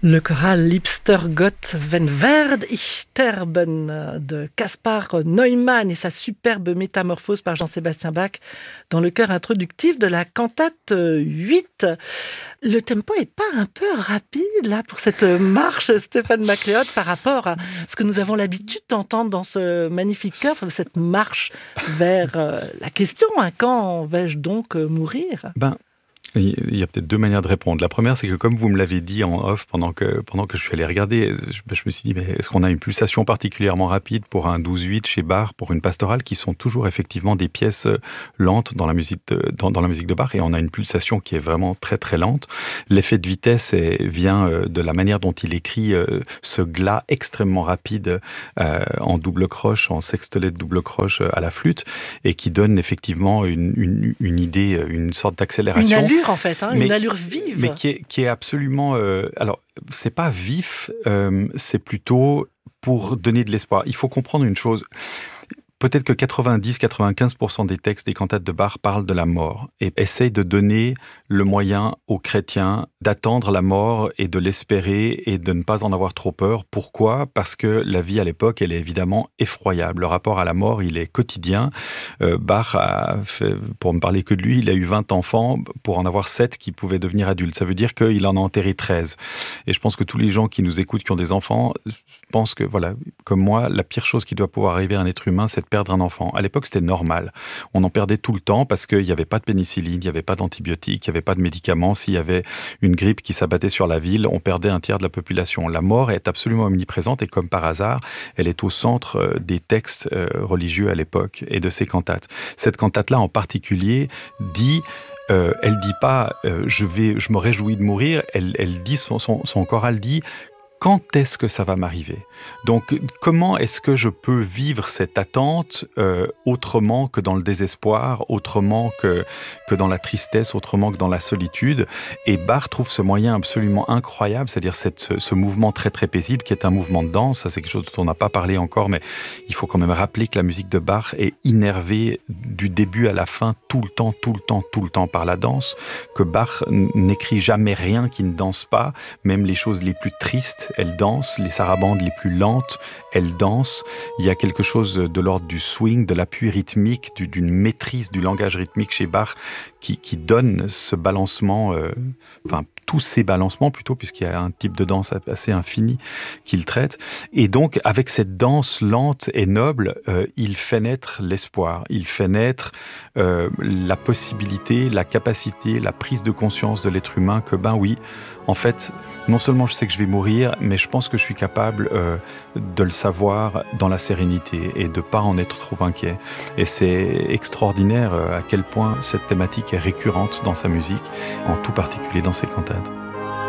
Le choral Liebster Gott wenn werd ich sterben de Caspar Neumann et sa superbe métamorphose par Jean-Sébastien Bach dans le chœur introductif de la cantate 8. Le tempo est pas un peu rapide là pour cette marche, Stéphane MacLeod, par rapport à ce que nous avons l'habitude d'entendre dans ce magnifique chœur, cette marche vers la question, quand vais-je donc mourir ? Il y a peut-être deux manières de répondre. La première, c'est que comme vous me l'avez dit en off pendant que je suis allé regarder, je me suis dit, mais est-ce qu'on a une pulsation particulièrement rapide pour un 12-8 chez Bach, pour une pastorale, qui sont toujours effectivement des pièces lentes dans la musique de Bach, et on a une pulsation qui est vraiment très très lente. L'effet de vitesse vient de la manière dont il écrit ce glas extrêmement rapide en double croche, en sextelet de double croche à la flûte, et qui donne effectivement une idée, une sorte d'accélération. Une allure en fait, une allure vive. Mais qui est absolument... alors, c'est pas vif, c'est plutôt pour donner de l'espoir. Il faut comprendre une chose. Peut-être que 90-95% des textes des cantates de Bach parlent de la mort et essayent de donner le moyen aux chrétiens d'attendre la mort et de l'espérer et de ne pas en avoir trop peur. Pourquoi ? Parce que la vie à l'époque, elle est évidemment effroyable. Le rapport à la mort, il est quotidien. Bach a fait, pour ne parler que de lui, il a eu 20 enfants pour en avoir 7 qui pouvaient devenir adultes. Ça veut dire qu'il en a enterré 13. Et je pense que tous les gens qui nous écoutent, qui ont des enfants, pensent que, voilà, comme moi, la pire chose qui doit pouvoir arriver à un être humain, c'est de perdre un enfant. À l'époque, c'était normal. On en perdait tout le temps parce qu'il n'y avait pas de pénicilline, il n'y avait pas d'antibiotiques, il n'y avait pas de médicaments. S'il y avait une grippe qui s'abattait sur la ville, on perdait un tiers de la population. La mort est absolument omniprésente et comme par hasard, elle est au centre des textes religieux à l'époque et de ces cantates. Cette cantate-là en particulier dit... elle dit pas je me réjouis de mourir, elle dit son choral dit quand est-ce que ça va m'arriver ? Donc, comment est-ce que je peux vivre cette attente autrement que dans le désespoir, autrement que dans la tristesse, autrement que dans la solitude ? Et Bach trouve ce moyen absolument incroyable, c'est-à-dire ce mouvement très très paisible qui est un mouvement de danse. Ça, c'est quelque chose dont on n'a pas parlé encore, mais il faut quand même rappeler que la musique de Bach est innervée du début à la fin, tout le temps par la danse, que Bach n'écrit jamais rien qui ne danse pas, même les choses les plus tristes. Elle danse, les sarabandes les plus lentes, elle danse. Il y a quelque chose de l'ordre du swing, de l'appui rythmique, d'une maîtrise du langage rythmique chez Bach qui donne ce balancement, tous ces balancements plutôt, puisqu'il y a un type de danse assez infini qu'il traite. Et donc, avec cette danse lente et noble, il fait naître l'espoir. Il fait naître la possibilité, la capacité, la prise de conscience de l'être humain que, oui, en fait, non seulement je sais que je vais mourir, mais je pense que je suis capable de le savoir dans la sérénité et de ne pas en être trop inquiet. Et c'est extraordinaire à quel point cette thématique est récurrente dans sa musique, en tout particulier dans ses cantates.